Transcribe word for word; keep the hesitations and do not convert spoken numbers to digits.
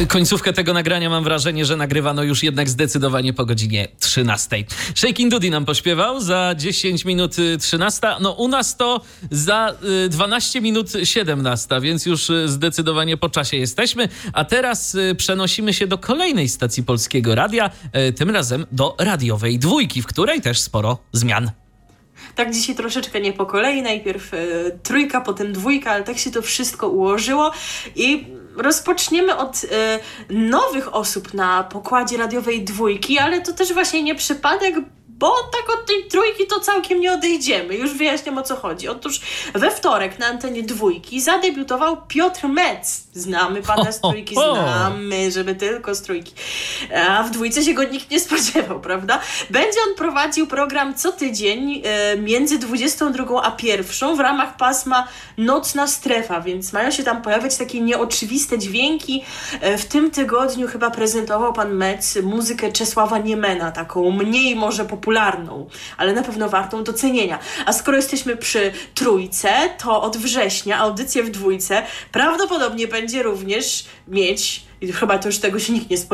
Końcówkę tego nagrania mam wrażenie, że nagrywano już jednak zdecydowanie po godzinie trzynastej. Shakin' Doody nam pośpiewał za dziesięć minut trzynasta. No u nas to za dwanaście minut siedemnasta, więc już zdecydowanie po czasie jesteśmy. A teraz przenosimy się do kolejnej stacji Polskiego Radia, tym razem do radiowej dwójki, w której też sporo zmian. Tak dzisiaj troszeczkę nie po kolei, najpierw e, trójka, potem dwójka, ale tak się to wszystko ułożyło i rozpoczniemy od e, nowych osób na pokładzie radiowej dwójki, ale to też właśnie nie przypadek, bo tak od tej trójki to całkiem nie odejdziemy. Już wyjaśniam, o co chodzi. Otóż we wtorek na antenie dwójki zadebiutował Piotr Metz. Znamy pana z trójki, znamy, żeby tylko z trójki. A w dwójce się go nikt nie spodziewał, prawda? Będzie on prowadził program co tydzień e, między dwudziestą drugą a pierwszą w ramach pasma Nocna Strefa, więc mają się tam pojawiać takie nieoczywiste dźwięki. E, w tym tygodniu chyba prezentował pan Metz muzykę Czesława Niemena, taką mniej może popularną, ale na pewno wartą docenienia. A skoro jesteśmy przy trójce, to od września audycję w dwójce prawdopodobnie będzie również mieć, i chyba to już tego się nikt nie spodziewał,